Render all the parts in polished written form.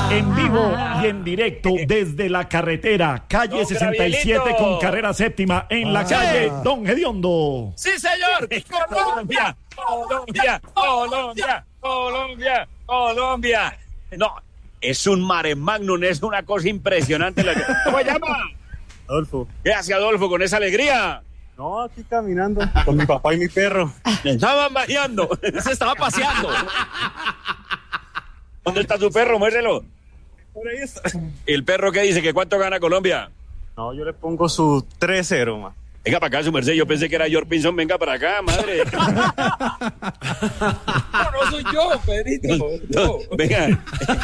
En vivo y en directo desde la carretera, calle 67 con carrera séptima, en la calle Don Gediondo. ¡Sí, señor! ¡Colombia! ¡Colombia! ¡Colombia! ¡Colombia! ¡Colombia! No, es un mare magnum, es una cosa impresionante. ¿Cómo se llama? Adolfo. ¿Qué hace Adolfo con esa alegría? No, aquí caminando con mi papá y mi perro. Estaban bañando, se estaba paseando. ¿Dónde está su perro? Muéstrelo. Por ahí está. ¿El perro qué dice? ¿Que cuánto gana Colombia? No, yo le pongo su 3-0, ma. Venga para acá, su merced. Yo pensé que era George Pinson. Venga para acá, madre. No soy yo, Pedrito. No, venga.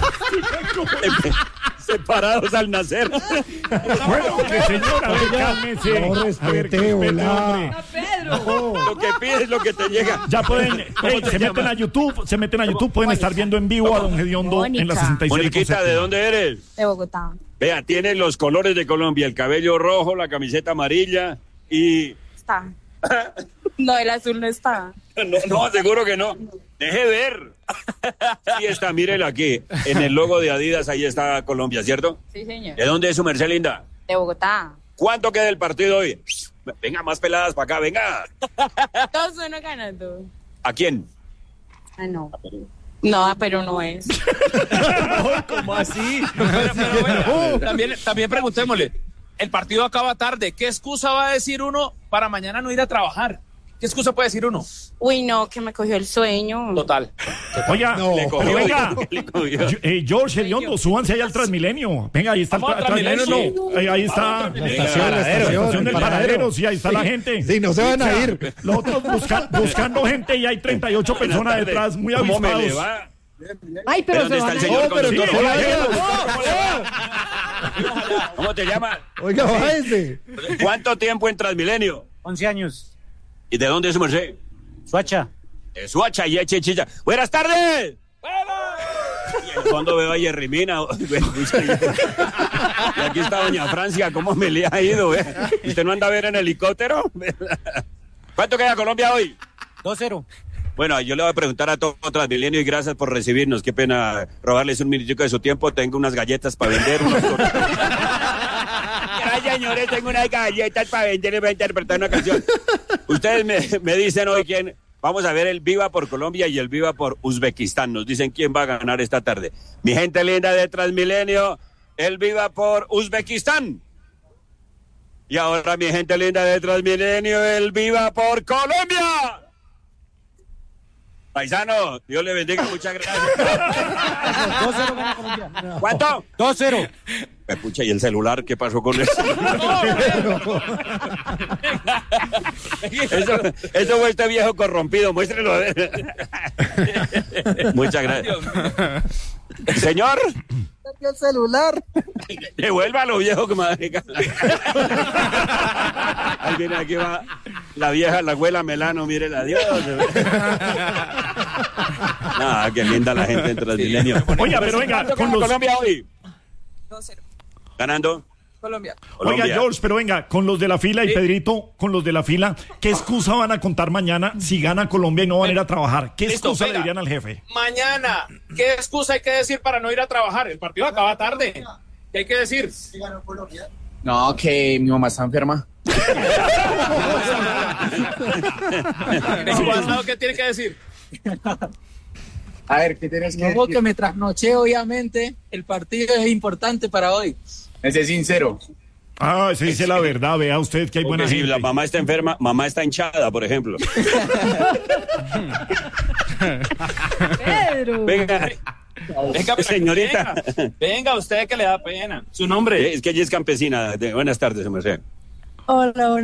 Separados al nacer. Bueno, que señora, cálmese. No respete, hola. Lo que pides es lo que te llega. Ya pueden, se meten a YouTube, pueden estar viendo en vivo a Don Gediondo en la 67. Moniquita, ¿de dónde eres? De Bogotá. Vea, tiene los colores de Colombia, el cabello rojo, la camiseta amarilla y... Está. No, el azul no está. No, seguro que no. Deje ver. Ahí está, mírelo aquí. En el logo de Adidas, ahí está Colombia, ¿cierto? Sí, señor. ¿De dónde es su merced, linda? De Bogotá. ¿Cuánto queda el partido hoy? Venga, más peladas para acá, venga. 2-1 ganando. ¿A quién? Ah, no. No, pero no es. ¿Cómo así? Pero bueno, también preguntémosle. El partido acaba tarde. ¿Qué excusa va a decir uno para mañana no ir a trabajar? ¿Qué excusa puede decir uno? Uy, no, que me cogió el sueño. Total. Oiga, Le cogió, pero venga, le cogió. George Gediondo, súbanse ahí al Transmilenio. Venga, ahí está el Vamos al Transmilenio, Transmilenio, no. Ahí está La estación del paradero, sí, ahí está la gente. Sí, no se van a ir. Los otros buscando gente y hay 38 personas detrás, muy ¿Cómo me le avispados. va? Ay, ¿Pero dónde está el señor pero conductor? no se vaya. ¿Cómo te llamas? Oiga, bájese. ¿Cuánto tiempo en Transmilenio? 11 años. ¿Y de dónde es su merced? Suacha. De Suacha y Chicha. ¡Buenas tardes! Y en el fondo veo a Jerry Mina. Y aquí está doña Francia. ¿Cómo me le ha ido? ¿Usted no anda a ver en helicóptero? ¿Cuánto queda Colombia hoy? 2-0. Bueno, yo le voy a preguntar a todo Transmilenio y gracias por recibirnos. Qué pena robarles un minutico de su tiempo. Tengo unas galletas para vender. Ay, señores, tengo unas galletas para vender y voy a interpretar una canción. Ustedes me dicen hoy quién. Vamos a ver el Viva por Colombia y el Viva por Uzbekistán. Nos dicen quién va a ganar esta tarde. Mi gente linda de Transmilenio, el Viva por Uzbekistán. Y ahora, mi gente linda de Transmilenio, el Viva por Colombia. Paisano, Dios le bendiga, muchas gracias. 2-0 gana Colombia. ¿Cuánto? 2-0. Pucha, ¿y el celular? ¿Qué pasó con eso? Eso fue este viejo corrompido, muéstrelo a ver. Muchas gracias. Señor. El celular. Devuélvalo, viejo, que madre. Ahí viene, aquí va la vieja, la abuela Melano, mírela, adiós. Ah, qué linda la gente en Transmilenio. Oiga, pero venga, con los... Colombia hoy. 2-0. ¿Ganando? Colombia. Oiga, George, pero venga, con los de la fila y Pedrito, con los de la fila, ¿qué excusa van a contar mañana si gana Colombia y no van a ir a trabajar? ¿Qué Listo, excusa le venga. dirían al jefe? Mañana, ¿qué excusa hay que decir para no ir a trabajar? El partido acaba tarde. ¿Qué hay que decir? No, que mi mamá está enferma. ¿Qué tiene que decir? A ver, ¿qué tienes que decir? Que me trasnoché, obviamente. El partido es importante para hoy. Ese es sincero. Ah, se dice la verdad, vea usted que hay buena Porque si gente. la mamá está enferma, mamá está hinchada, por ejemplo. Pedro. Venga, señorita. Venga, usted que le da pena. Su nombre. Es que ella es campesina. Buenas tardes, su merced. Hola,